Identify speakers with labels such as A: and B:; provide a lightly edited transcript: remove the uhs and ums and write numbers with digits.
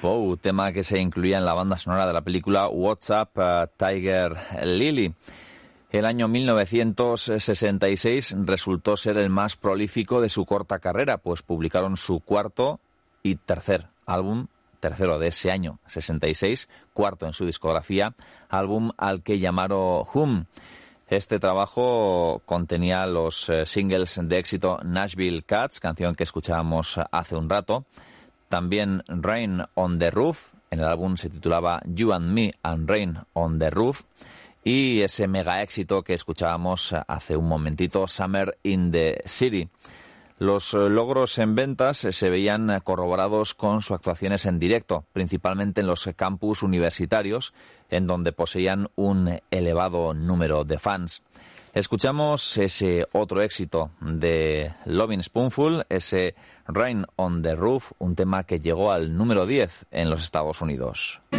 A: Wow, tema que se incluía en la banda sonora de la película What's Up, Tiger Lily. El año 1966 resultó ser el más prolífico de su corta carrera, pues publicaron su cuarto y tercer álbum, tercero de ese año, 66, cuarto en su discografía, álbum al que llamaron Hum. Este trabajo contenía los singles de éxito Nashville Cats, canción que escuchábamos hace un rato, también Rain on the Roof, en el álbum se titulaba You and Me and Rain on the Roof, y ese mega éxito que escuchábamos hace un momentito, Summer in the City. Los logros en ventas se veían corroborados con sus actuaciones en directo, principalmente en los campus universitarios, en donde poseían un elevado número de fans. Escuchamos ese otro éxito de Lovin' Spoonful, ese Rain on the Roof, un tema que llegó al número 10 en los Estados Unidos.